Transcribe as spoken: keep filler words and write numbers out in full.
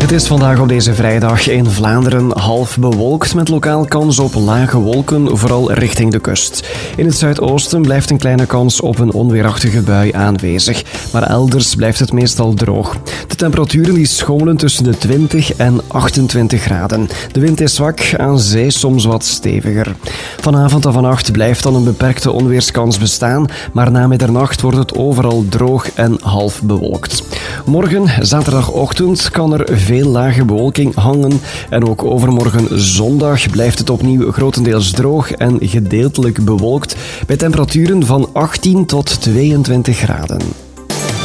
Het is vandaag op deze vrijdag in Vlaanderen half bewolkt met lokaal kans op lage wolken, vooral richting de kust. In het zuidoosten blijft een kleine kans op een onweerachtige bui aanwezig, maar elders blijft het meestal droog. De temperaturen die scholen tussen de twintig en achtentwintig graden. De wind is zwak, aan zee soms wat steviger. Vanavond en vannacht blijft dan een beperkte onweerskans bestaan, maar na middernacht wordt het overal droog en half bewolkt. Morgen, zaterdagochtend, kan er veel lage bewolking hangen en ook overmorgen zondag blijft het opnieuw grotendeels droog en gedeeltelijk bewolkt bij temperaturen van achttien tot tweeëntwintig graden.